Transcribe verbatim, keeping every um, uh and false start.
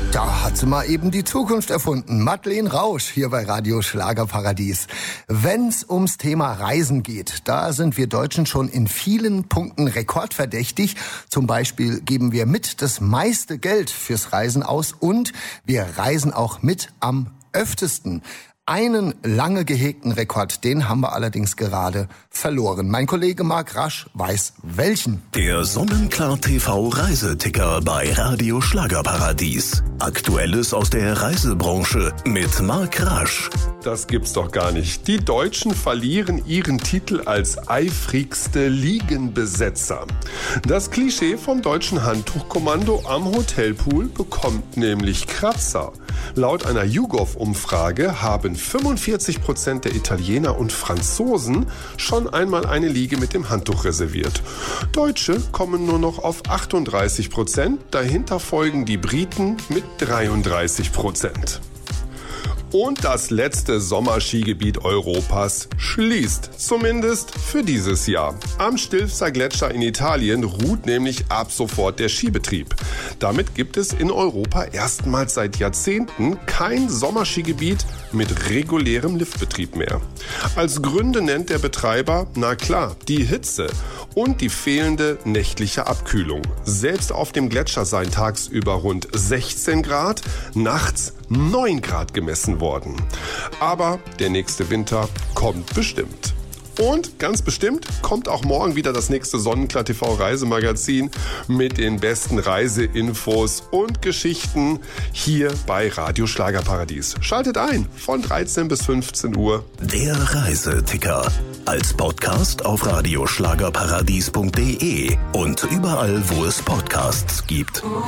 Da hat sie mal eben die Zukunft erfunden. Madeleine Rausch hier bei Radio Schlagerparadies. Wenn's ums Thema Reisen geht, da sind wir Deutschen schon in vielen Punkten rekordverdächtig. Zum Beispiel geben wir mit das meiste Geld fürs Reisen aus und wir reisen auch mit am öftesten. Einen lange gehegten Rekord, den haben wir allerdings gerade verloren. Mein Kollege Marc Rasch weiß welchen. Der Sonnenklar-T V-Reiseticker bei Radio Schlagerparadies. Aktuelles aus der Reisebranche mit Marc Rasch. Das gibt's doch gar nicht. Die Deutschen verlieren ihren Titel als eifrigste Liegenbesetzer. Das Klischee vom deutschen Handtuchkommando am Hotelpool bekommt nämlich Kratzer. Laut einer YouGov-Umfrage haben fünfundvierzig Prozent der Italiener und Franzosen schon einmal eine Liege mit dem Handtuch reserviert. Deutsche kommen nur noch auf achtunddreißig Prozent, dahinter folgen die Briten mit dreiunddreißig Prozent. Und das letzte Sommerskigebiet Europas schließt, zumindest für dieses Jahr. Am Stilfser Gletscher in Italien ruht nämlich ab sofort der Skibetrieb. Damit gibt es in Europa erstmals seit Jahrzehnten kein Sommerskigebiet mit regulärem Liftbetrieb mehr. Als Gründe nennt der Betreiber, na klar, die Hitze und die fehlende nächtliche Abkühlung. Selbst auf dem Gletscher seien tagsüber rund sechzehn Grad, nachts neun Grad gemessen worden. Aber der nächste Winter kommt bestimmt. Und ganz bestimmt kommt auch morgen wieder das nächste Sonnenklar-T V-Reisemagazin mit den besten Reiseinfos und Geschichten hier bei Radio Schlagerparadies. Schaltet ein von dreizehn bis fünfzehn Uhr. Der Reiseticker. Als Podcast auf radioschlagerparadies punkt de und überall, wo es Podcasts gibt.